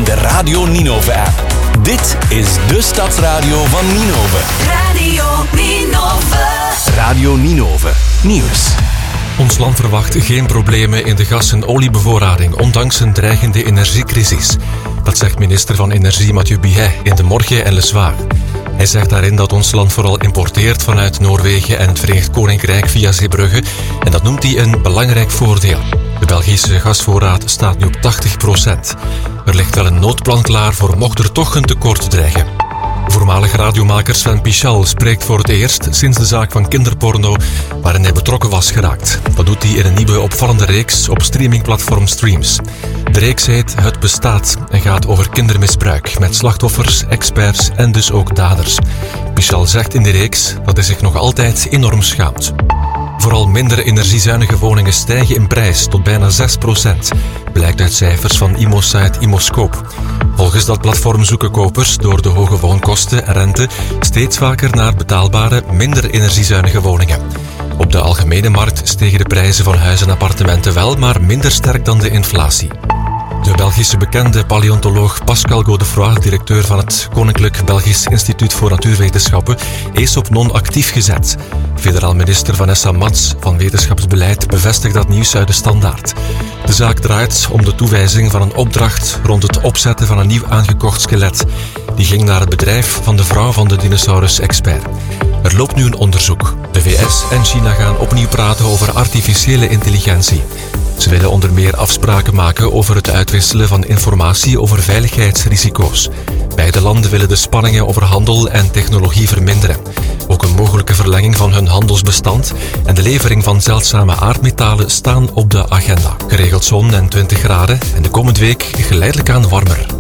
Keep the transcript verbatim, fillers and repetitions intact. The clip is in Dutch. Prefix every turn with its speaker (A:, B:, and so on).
A: de Radio Ninove-app. Dit is de stadsradio van Ninove.
B: Radio Ninove.
A: Radio Ninove. Nieuws.
C: Ons land verwacht geen problemen in de gas- en oliebevoorrading, ondanks een dreigende energiecrisis. Dat zegt minister van Energie Mathieu Bihet in De Morgen en Le Soir. Hij zegt daarin dat ons land vooral importeert vanuit Noorwegen en het Verenigd Koninkrijk via Zeebrugge. En dat noemt hij een belangrijk voordeel. De Belgische gasvoorraad staat nu op tachtig procent. Er ligt wel een noodplan klaar voor mocht er toch een tekort dreigen. Voormalig radiomaker Sven Pichal spreekt voor het eerst sinds de zaak van kinderporno waarin hij betrokken was geraakt. Dat doet hij in een nieuwe opvallende reeks op streamingplatform Streams. De reeks heet Het Bestaat en gaat over kindermisbruik met slachtoffers, experts en dus ook daders. Pichal zegt in de reeks dat hij zich nog altijd enorm schaamt. Vooral minder energiezuinige woningen stijgen in prijs tot bijna zes procent, blijkt uit cijfers van Imosite Imoscope. Volgens dat platform zoeken kopers door de hoge woonkosten en rente steeds vaker naar betaalbare, minder energiezuinige woningen. Op de algemene markt stegen de prijzen van huizen en appartementen wel, maar minder sterk dan de inflatie. De Belgische bekende paleontoloog Pascal Godefroy, directeur van het Koninklijk Belgisch Instituut voor Natuurwetenschappen, is op non-actief gezet. Federaal minister Vanessa Mats van Wetenschapsbeleid bevestigt dat nieuws uit de Standaard. De zaak draait om de toewijzing van een opdracht rond het opzetten van een nieuw aangekocht skelet. Die ging naar het bedrijf van de vrouw van de dinosaurus-expert. Er loopt nu een onderzoek. De V S en China gaan opnieuw praten over artificiële intelligentie. Ze willen onder meer afspraken maken over het uitwisselen van informatie over veiligheidsrisico's. Beide landen willen de spanningen over handel en technologie verminderen. Ook een mogelijke verlenging van hun handelsbestand en de levering van zeldzame aardmetalen staan op de agenda. Geregeld zon en twintig graden en de komende week geleidelijk aan warmer.